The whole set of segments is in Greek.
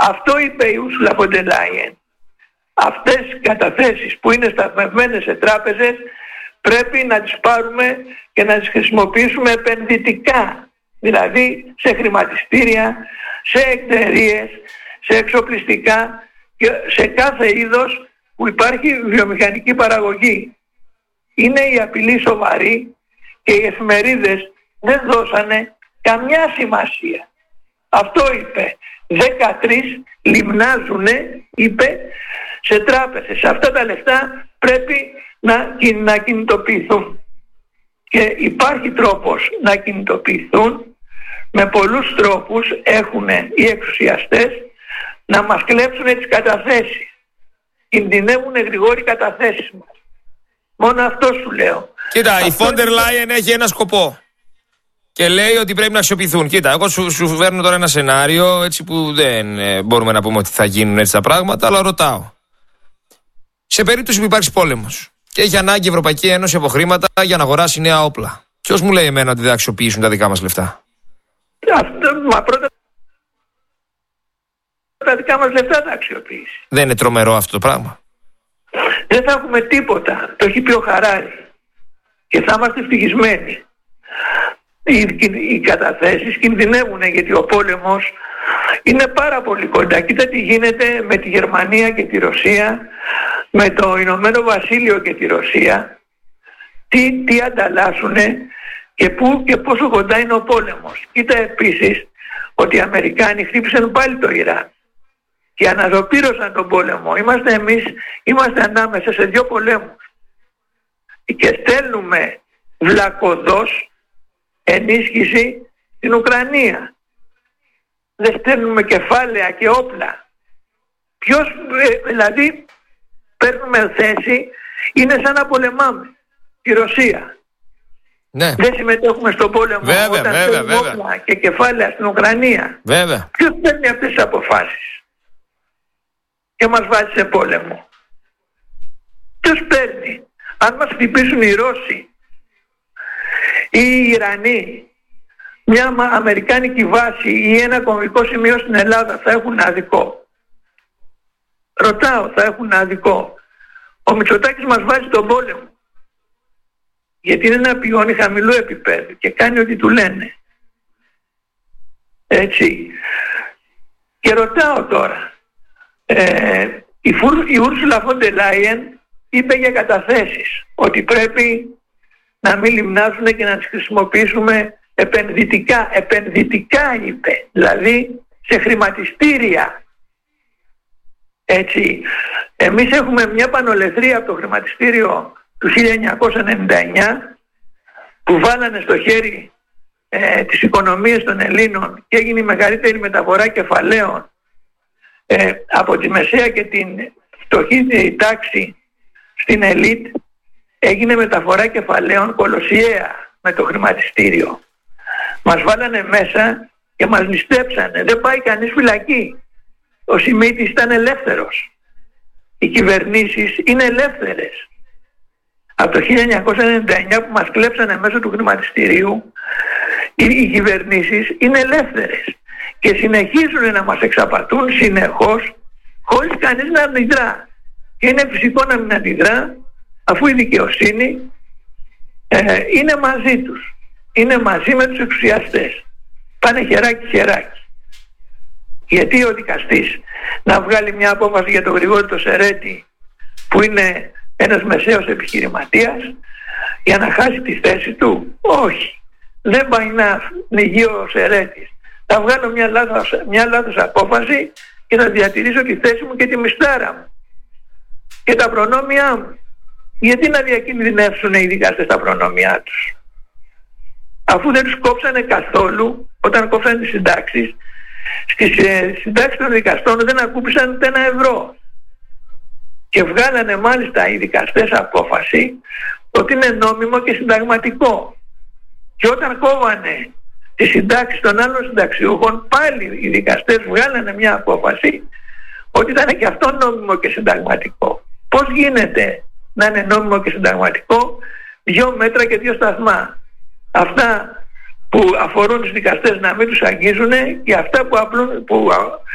Αυτό είπε η Ursula von der Leyen. Αυτές οι καταθέσεις που είναι σταθμευμένες σε τράπεζες πρέπει να τις πάρουμε και να τις χρησιμοποιήσουμε επενδυτικά. Δηλαδή σε χρηματιστήρια, σε εταιρείες, σε εξοπλιστικά και σε κάθε είδος που υπάρχει βιομηχανική παραγωγή. Είναι η απειλή σοβαρή και οι εφημερίδες δεν δώσανε καμιά σημασία. Αυτό είπε. 13 λιμνάζουνε, είπε, σε τράπεζες. Αυτά τα λεφτά πρέπει να κινητοποιηθούν. Και υπάρχει τρόπος να κινητοποιηθούν. Με πολλούς τρόπους έχουν οι εξουσιαστές να μας κλέψουν τις καταθέσεις. Κινδυνεύουν γρηγόροι καταθέσεις μας. Μόνο αυτό σου λέω. Κοίτα, η Von der Leyen έχει ένα σκοπό. Και λέει ότι πρέπει να αξιοποιηθούν. Κοίτα, εγώ σου φέρνω τώρα ένα σενάριο έτσι που δεν μπορούμε να πούμε ότι θα γίνουν έτσι τα πράγματα, αλλά ρωτάω. Σε περίπτωση που υπάρξει πόλεμος και έχει ανάγκη η Ευρωπαϊκή Ένωση από χρήματα για να αγοράσει νέα όπλα, ποιος μου λέει εμένα ότι δεν αξιοποιήσουν τα δικά μας λεφτά? Μα πρώτα τα δικά μας λεφτά θα αξιοποιήσει. Δεν είναι τρομερό αυτό το πράγμα? Δεν θα έχουμε τίποτα. Το έχει πει ο Χαράρη. Και θα είμαστε ευτυχισμένοι. Οι καταθέσεις κινδυνεύουν γιατί ο πόλεμος είναι πάρα πολύ κοντά. Κοίτα τι γίνεται με τη Γερμανία και τη Ρωσία, με το Ηνωμένο Βασίλειο και τη Ρωσία, τι ανταλλάσσουνε και πού και πόσο κοντά είναι ο πόλεμος. Κοίτα επίσης ότι οι Αμερικάνοι χτύπησαν πάλι το Ιράν και αναζωπήρωσαν τον πόλεμο. Εμείς είμαστε ανάμεσα σε δύο πολέμους και στέλνουμε βλακωδώς ενίσχυση στην Ουκρανία. Δεν στέλνουμε κεφάλαια και όπλα. Δηλαδή παίρνουμε θέση, είναι σαν να πολεμάμε τη Ρωσία. Ναι. Δεν συμμετέχουμε στον πόλεμο όταν στέλνουμε όπλα και κεφάλαια στην Ουκρανία. Βέβαια. Ποιος παίρνει αυτές τις αποφάσεις και μας βάζει σε πόλεμο? Ποιος παίρνει? Αν μας χτυπήσουν οι Ρώσοι ή οι Ιρανοί, μια αμερικάνικη βάση ή ένα κομβικό σημείο στην Ελλάδα θα έχουν αδικό. Ρωτάω, θα έχουν αδικό? Ο Μητσοτάκης μας βάζει στον πόλεμο γιατί είναι ένα πιόνι χαμηλού επίπεδου και κάνει ό,τι του λένε. Έτσι. Και ρωτάω τώρα, η Ursula von der Leyen είπε για καταθέσεις ότι πρέπει να μην λιμνάζουν και να τις χρησιμοποιήσουμε επενδυτικά είπε, δηλαδή σε χρηματιστήρια. Έτσι, εμείς έχουμε μια πανολεθρία από το χρηματιστήριο του 1999 που βάλανε στο χέρι τις οικονομίες των Ελλήνων και έγινε η μεγαλύτερη μεταφορά κεφαλαίων από τη μεσαία και την φτωχή τάξη στην ελίτ. Έγινε μεταφορά κεφαλαίων κολοσιαία με το χρηματιστήριο. Μας βάλανε μέσα και μας νηστέψανε. Δεν πάει κανείς φυλακή. Ο Σιμίτης ήταν ελεύθερος. Οι κυβερνήσεις είναι ελεύθερες. Από το 1999 που μας κλέψανε μέσω του χρηματιστηρίου, οι κυβερνήσεις είναι ελεύθερες και συνεχίζουν να μας εξαπατούν συνεχώς χωρίς κανείς να αντιδρά. Και είναι φυσικό να μην αντιδρά, αφού η δικαιοσύνη είναι μαζί τους. Είναι μαζί με τους εξουσιαστές. Πάνε χεράκι. Γιατί ο δικαστής να βγάλει μια απόφαση για τον Γρηγόρη το Σερέτη, που είναι ένας μεσαίος επιχειρηματίας, για να χάσει τη θέση του? Όχι. Δεν πάει να πνιγεί ο Σερέτης. Θα βγάλω μια λάθος απόφαση και θα διατηρήσω τη θέση μου και τη μισθάρα μου και τα προνόμια μου. Γιατί να διακινδυνεύσουν οι δικαστές τα προνόμια τους, αφού δεν τους κόψανε καθόλου όταν κόψανε τις συντάξεις? Στις συντάξεις των δικαστών δεν ακούμπησαν ούτε €1. Και βγάλανε μάλιστα οι δικαστές απόφαση ότι είναι νόμιμο και συνταγματικό. Και όταν κόβανε τις συντάξεις των άλλων συνταξιούχων, πάλι οι δικαστές βγάλανε μια απόφαση ότι ήταν και αυτό νόμιμο και συνταγματικό. Πώς γίνεται να είναι νόμιμο και συνταγματικό 2 μέτρα και 2 σταθμά? Αυτά που αφορούν τους δικαστές να μην τους αγγίζουν και αυτά που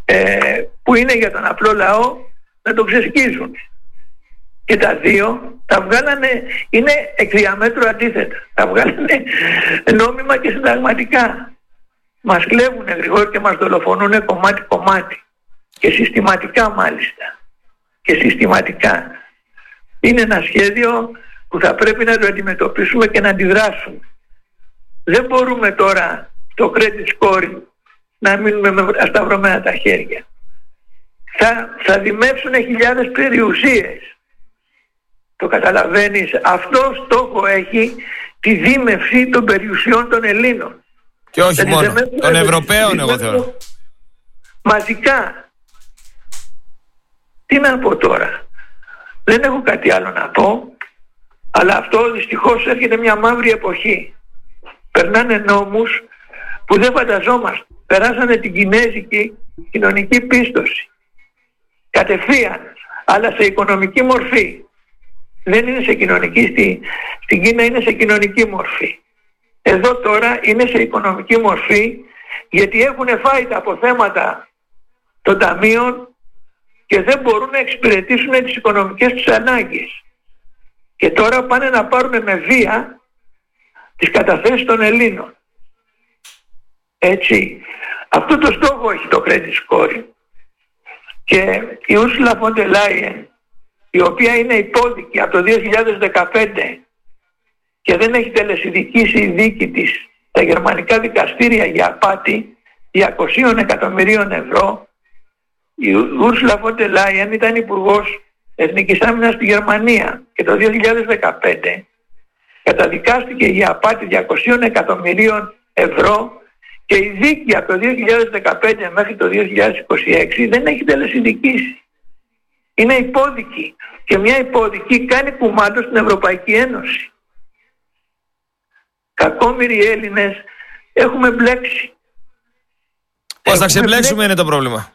που είναι για τον απλό λαό να τον ξεσκίζουν. Και τα δύο τα βγάλανε, είναι εκ διαμέτρου αντίθετα. Τα βγάλανε νόμιμα και συνταγματικά. Μας κλέβουνε, Γρηγόρη, και μας δολοφονούνε κομμάτι-κομμάτι. Και συστηματικά μάλιστα. Και συστηματικά. Είναι ένα σχέδιο που θα πρέπει να το αντιμετωπίσουμε και να αντιδράσουμε. Δεν μπορούμε τώρα το credit scoring να μείνουμε με ασταυρωμένα τα χέρια. Θα δημεύσουν χιλιάδες περιουσίες. Το καταλαβαίνεις? Αυτό στόχο έχει τη δίμευση των περιουσιών των Ελλήνων. Και όχι μόνο, των Ευρωπαίων, εγώ θεωρώ. Μαζικά. Τι να πω τώρα? Δεν έχω κάτι άλλο να πω, αλλά αυτό δυστυχώς έρχεται μια μαύρη εποχή. Περνάνε νόμους που δεν φανταζόμαστε. Περάσανε την κινέζικη κοινωνική πίστοση. Κατευθείαν, αλλά σε οικονομική μορφή. Δεν είναι σε κοινωνική, στην Κίνα είναι σε κοινωνική μορφή. Εδώ τώρα είναι σε οικονομική μορφή, γιατί έχουν φάει τα αποθέματα των ταμείων και δεν μπορούν να εξυπηρετήσουν τις οικονομικές τους ανάγκες. Και τώρα πάνε να πάρουν με βία τις καταθέσεις των Ελλήνων. Έτσι. Αυτό το στόχο έχει το credit scoring. Και η Ursula von der Leyen, η οποία είναι υπόδικη από το 2015 και δεν έχει τελεσιδικήσει η δίκη της στα γερμανικά δικαστήρια για απάτη 200 εκατομμυρίων ευρώ. Η Ursula von der Leyen ήταν υπουργός Εθνικής Άμυνας στη Γερμανία και το 2015 καταδικάστηκε για απάτη 200 εκατομμυρίων ευρώ και η δίκη από το 2015 μέχρι το 2026 δεν έχει τελεσιδικήσει. Είναι υπόδικη και μια υπόδικη κάνει κουμάντο στην Ευρωπαϊκή Ένωση. Κακόμοιροι Έλληνες έχουμε μπλέξει. Πώς θα ξεμπλέξουμε είναι το πρόβλημα.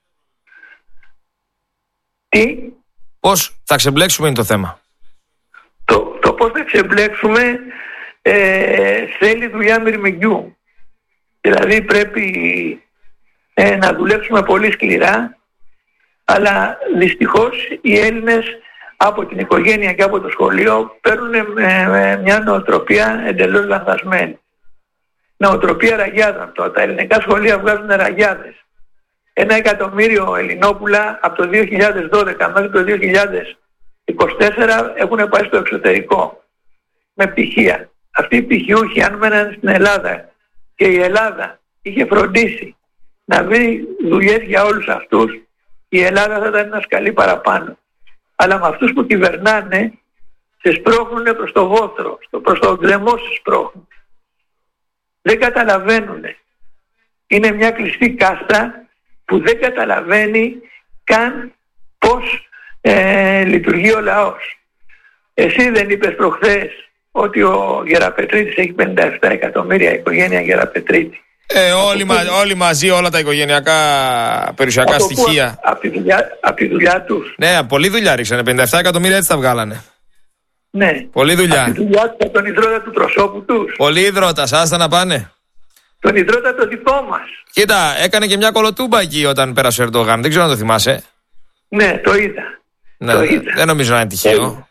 Τι? Πώς θα ξεμπλέξουμε είναι το θέμα. Το πώς θα ξεμπλέξουμε θέλει δουλειά μυρμηγκιού. Δηλαδή πρέπει να δουλέψουμε πολύ σκληρά, αλλά δυστυχώς οι Έλληνες από την οικογένεια και από το σχολείο παίρνουν μια νοοτροπία εντελώς λανθασμένη. Νοοτροπία ραγιάδων. Τα ελληνικά σχολεία βγάζουν ραγιάδες. 1 εκατομμύριο Ελληνόπουλα από το 2012 μέχρι το 2024 έχουν πάει στο εξωτερικό με πτυχία. Αυτοί οι πτυχιούχοι αν μέναν στην Ελλάδα και η Ελλάδα είχε φροντίσει να βρει δουλειές για όλους αυτούς, η Ελλάδα θα ήταν ένα σκαλί παραπάνω. Αλλά με αυτούς που κυβερνάνε σε σπρώχνουν προς το βόθρο, προς το γκρεμό σε σπρώχνουν. Δεν καταλαβαίνουν. Είναι μια κλειστή κάστα που δεν καταλαβαίνει καν πώς λειτουργεί ο λαός. Εσύ δεν είπες προχθές ότι ο Γεραπετρίτης έχει 57 εκατομμύρια, η οικογένεια Γεραπετρίτη? Όλοι μαζί, όλα τα οικογενειακά περιουσιακά στοιχεία. Από τη δουλειά τους. Ναι, πολλή δουλειά ρίξανε. 57 εκατομμύρια έτσι τα βγάλανε. Ναι. Πολλή δουλειά. Από τη δουλειά τους, από τον ιδρώτα του προσώπου τους. Πολλοί ιδρώτας, άστα να πάνε. Τον ιδρώτα το δικό μας. Κοίτα, έκανε και μια κολοτούμπα εκεί όταν πέρασε ο Ερντογάν. Δεν ξέρω αν το θυμάσαι. Ναι, το είδα. Ναι, το είδα. Δεν νομίζω να είναι τυχαίο.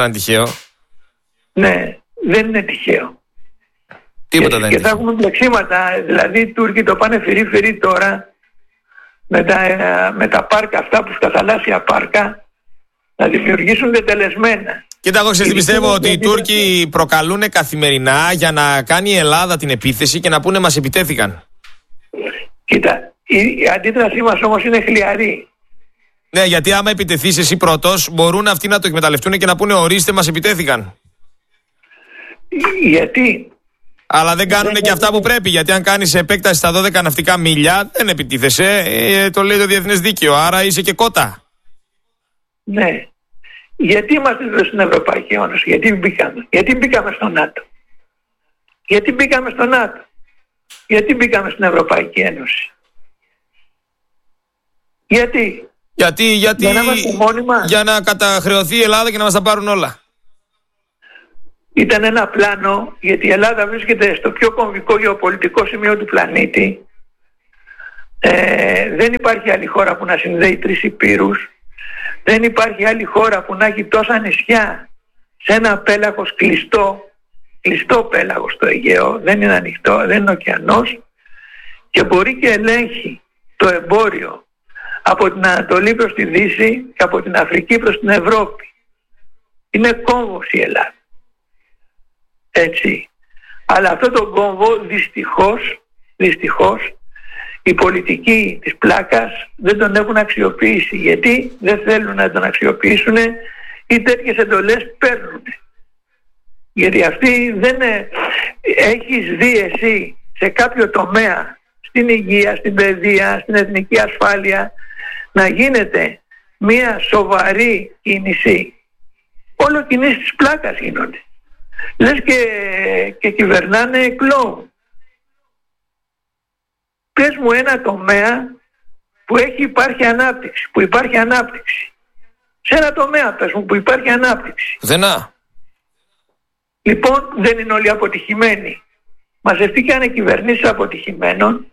Ναι, δεν είναι τυχαίο. Τίποτα δεν είναι. Και θα έχουμε μπλεξίματα. Δηλαδή οι Τούρκοι το πάνε φυρί τώρα με τα πάρκα αυτά, που στα θαλάσσια πάρκα, να δημιουργήσουν τετελεσμένα. Κοίτα, εγώ πιστεύω ότι οι Τούρκοι προκαλούν καθημερινά για να κάνει η Ελλάδα την επίθεση και να πούνε μας επιτέθηκαν. Κοίτα, η αντίδρασή μας όμως είναι χλιαρή. Ναι, γιατί άμα επιτεθείς εσύ πρώτος, μπορούν αυτοί να το εκμεταλλευτούν και να πούνε ορίστε μας επιτέθηκαν. Γιατί? Αλλά δεν κάνουν και αυτά που πρέπει. Γιατί αν κάνεις επέκταση στα 12 ναυτικά μίλια, δεν επιτίθεσαι. Το λέει το διεθνές δίκαιο. Άρα είσαι και κότα. Ναι. Γιατί είμαστε εδώ στην Ευρωπαϊκή Ένωση? Γιατί μπήκαμε στο ΝΑΤΟ? Γιατί μπήκαμε στην Ευρωπαϊκή Ένωση? Γιατί για να καταχρεωθεί η Ελλάδα και να μας τα πάρουν όλα. Ήταν ένα πλάνο, γιατί η Ελλάδα βρίσκεται στο πιο κομβικό γεωπολιτικό σημείο του πλανήτη, Δεν υπάρχει άλλη χώρα που να συνδέει 3 υπήρους. Δεν υπάρχει άλλη χώρα που να έχει τόσα νησιά σε ένα πέλαγος κλειστό πέλαγος στο Αιγαίο. Δεν είναι ανοιχτό, δεν είναι ωκεανός, και μπορεί και ελέγχει το εμπόριο από την Ανατολή προς τη Δύση και από την Αφρική προς την Ευρώπη. Είναι κόμβος η Ελλάδα. Έτσι. Αλλά αυτό το κόμβο δυστυχώς οι πολιτικοί της πλάκας δεν τον έχουν αξιοποιήσει. Γιατί δεν θέλουν να τον αξιοποιήσουν ή τέτοιες εντολές παίρνουν. Γιατί αυτοί δεν έχεις δει εσύ σε κάποιο τομέα, στην υγεία, στην παιδεία, στην εθνική ασφάλεια, να γίνεται μια σοβαρή κίνηση? Όλο κινήσεις της πλάκας γίνονται. Λες και κυβερνάνε κλόουν. Πες μου ένα τομέα που υπάρχει ανάπτυξη. Σε ένα τομέα πες μου που υπάρχει ανάπτυξη. Πουθενά. Λοιπόν, δεν είναι όλοι αποτυχημένοι. Μαζευτήκανε κυβερνήσεις αποτυχημένων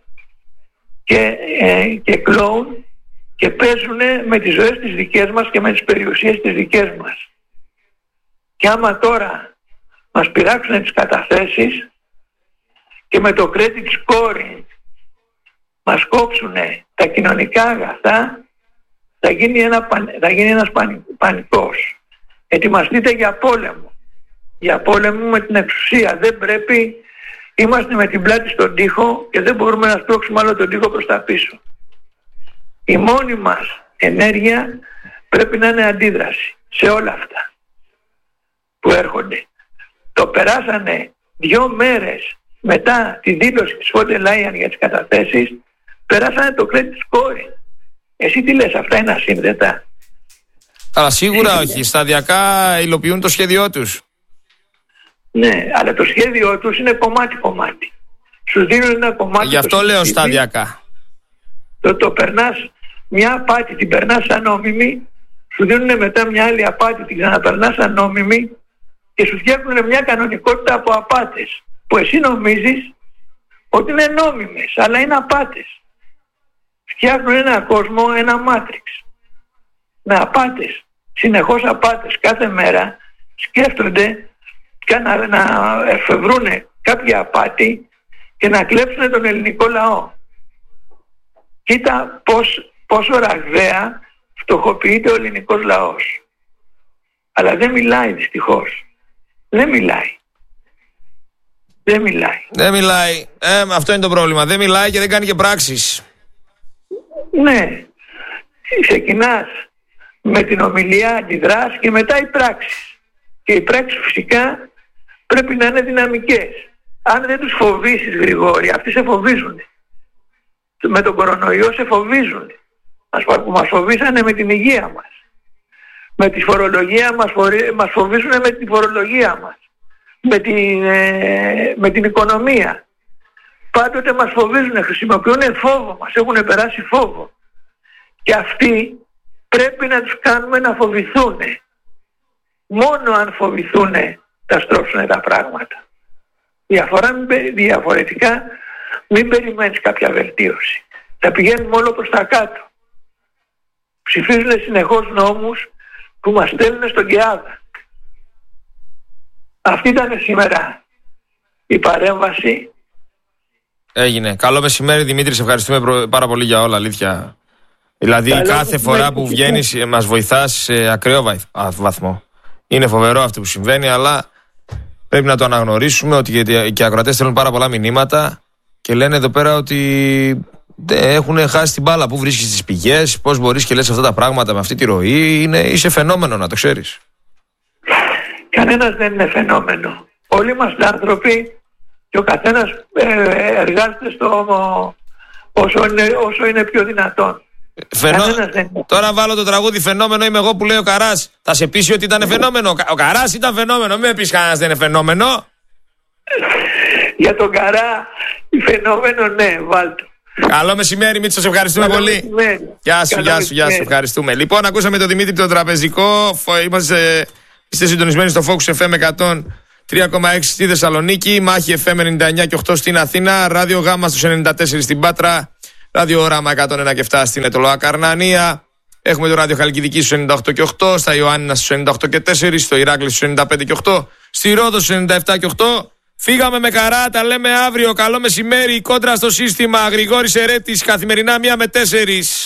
και κλόουν και παίζουν με τις ζωές τις δικές μας και με τις περιουσίες τις δικές μας. Και άμα τώρα μας πειράξουν τις καταθέσεις και με το credit scoring μας κόψουν τα κοινωνικά αγαθά, θα γίνει ένας πανικός. Ετοιμαστείτε για πόλεμο. Για πόλεμο με την εξουσία. Δεν πρέπει, είμαστε με την πλάτη στον τοίχο και δεν μπορούμε να σπρώξουμε άλλο τον τοίχο προς τα πίσω. Η μόνη μας ενέργεια πρέπει να είναι αντίδραση σε όλα αυτά που έρχονται. Το περάσανε 2 μέρες μετά τη δήλωση της Φόντερ Λάιεν για τις καταθέσεις, περάσανε το credit scoring. Εσύ τι λες, αυτά είναι ασύνδετα? Αλλά σίγουρα όχι. Σταδιακά υλοποιούν το σχέδιό τους. Ναι, αλλά το σχέδιό τους είναι κομμάτι-κομμάτι. Σου δίνουν ένα κομμάτι. Γι' αυτό λέω σταδιακά. Το περνάς, μια απάτη την περνάς σαν νόμιμη, σου δίνουν μετά μια άλλη απάτη, την ξαναπερνάς σαν νόμιμη και σου φτιάχνουν μια κανονικότητα από απάτες που εσύ νομίζεις ότι είναι νόμιμες, αλλά είναι απάτες. Φτιάχνουν ένα κόσμο, ένα μάτριξ με απάτες, συνεχώς απάτες. Κάθε μέρα σκέφτονται και να εφευρούν κάποια απάτη και να κλέψουν τον ελληνικό λαό. Κοίτα πόσο ραγδαία φτωχοποιείται ο ελληνικός λαός. Αλλά δεν μιλάει δυστυχώς. Δεν μιλάει. Αυτό είναι το πρόβλημα. Δεν μιλάει και δεν κάνει και πράξεις. Ναι. Ξεκινάς με την ομιλία, αντιδράς και μετά οι πράξεις. Και οι πράξεις φυσικά πρέπει να είναι δυναμικές. Αν δεν τους φοβήσεις, Γρηγόρη, αυτοί σε φοβίζουν. Με τον κορονοϊό σε φοβίζουν. Μας φοβήσανε με την υγεία μας. Με τη φορολογία μας φοβίζουν με τη φορολογία μας. Με την οικονομία. Πάντοτε μας φοβίζουν, χρησιμοποιούν φόβο, μας έχουν περάσει φόβο. Και αυτοί πρέπει να τους κάνουμε να φοβηθούν. Μόνο αν φοβηθούν θα στρώσουν τα πράγματα. Διαφορετικά μην περιμένεις κάποια βελτίωση. Θα πηγαίνουμε όλο προς τα κάτω. Ψηφίζουν συνεχώς νόμους που μας στέλνουν στον ΚΕΑΔΑ. Αυτή ήταν σήμερα η παρέμβαση. Έγινε. Καλό μεσημέρι, Δημήτρη. Σε ευχαριστούμε πάρα πολύ για όλα, αλήθεια. Δηλαδή κάθε φορά που βγαίνεις μας βοηθάς σε ακραίο βαθμό. Είναι φοβερό αυτό που συμβαίνει, αλλά πρέπει να το αναγνωρίσουμε ότι και οι ακροατές στέλνουν πάρα πολλά μηνύματα και λένε εδώ πέρα ότι έχουν χάσει την μπάλα. Πού βρίσκεις τις πηγές, πώς μπορείς και λες αυτά τα πράγματα με αυτή τη ροή? Είσαι φαινόμενο, να το ξέρεις. Κανένας δεν είναι φαινόμενο. Όλοι είμαστε άνθρωποι και ο καθένας εργάζεται όσο είναι πιο δυνατόν. Τώρα βάλω το τραγούδι «Φαινόμενο είμαι εγώ» που λέει ο Καράς. Θα σε πείσει ότι ήταν φαινόμενο? Ο Καράς ήταν φαινόμενο. Μην με πεις κανένας δεν είναι φαινόμενο. Για τον Καρά φαινόμενο, ναι, βάλτο. Καλό μεσημέρι, Μίτσο, σε ευχαριστούμε πολύ. Γεια σου, ευχαριστούμε. Λοιπόν, ακούσαμε τον Δημήτρη τον Τραπεζικό. Είστε συντονισμένοι στο Focus FM 103,6 στη Θεσσαλονίκη, Μάχη FM 99 και 8 στην Αθήνα, Ράδιο Γάμα στους 94 στην Πάτρα, Ραδιόραμα 101 και 7 στην Ετωλοά Καρνανία. Έχουμε το ράδιο Χαλκιδική στους 98 και 8, στα Ιωάννινα στους 98 και 4, στο Ηράκλειο στους 95 και 8, στη Ρόδο στους 97 και 8. Φύγαμε με χαρά, τα λέμε αύριο. Καλό μεσημέρι, κόντρα στο σύστημα. Γρηγόρης Ερέτης, καθημερινά 1 με 4.